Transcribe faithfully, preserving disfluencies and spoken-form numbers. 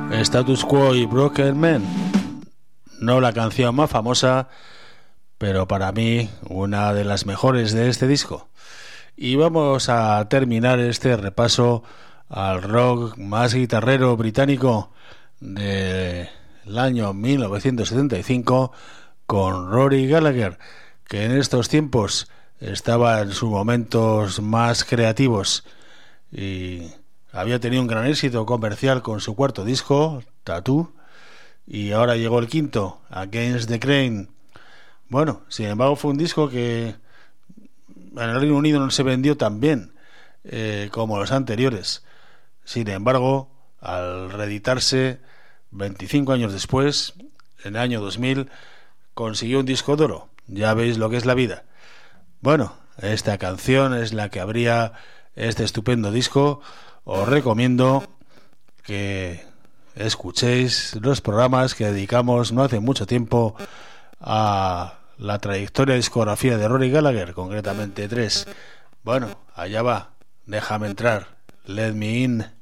Status Quo y Broken Man, no la canción más famosa, pero para mí una de las mejores de este disco. Y vamos a terminar este repaso al rock más guitarrero británico del año mil novecientos setenta y cinco con Rory Gallagher, que en estos tiempos estaba en sus momentos más creativos y había tenido un gran éxito comercial con su cuarto disco, Tattoo, y ahora llegó el quinto, Against the Grain. Bueno, sin embargo fue un disco que en el Reino Unido no se vendió tan bien eh, como los anteriores. Sin embargo, al reeditarse veinticinco años después, en el año dos mil, consiguió un disco de oro. Ya veis lo que es la vida. Bueno, esta canción es la que abría este estupendo disco. Os recomiendo que escuchéis los programas que dedicamos no hace mucho tiempo a la trayectoria y discografía de Rory Gallagher, concretamente tres. Bueno, allá va, déjame entrar, let me in.